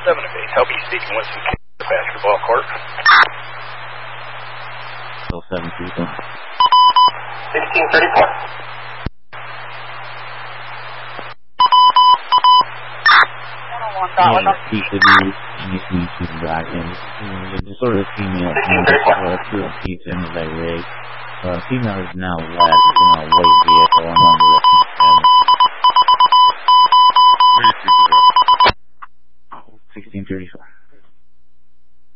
7 of 8. Help you speaking with some kids at the basketball court. Still 7 people. 1634. Piece of you, and she's black, and the sort of female pizza into that rig. Female is now left, white